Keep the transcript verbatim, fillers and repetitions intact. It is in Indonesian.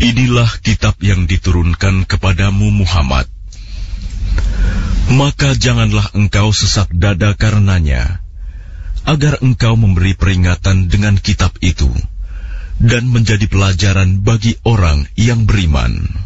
Inilah kitab yang diturunkan kepadamu Muhammad. Maka janganlah engkau sesak dada karenanya, agar engkau memberi peringatan dengan kitab itu, dan menjadi pelajaran bagi orang yang beriman.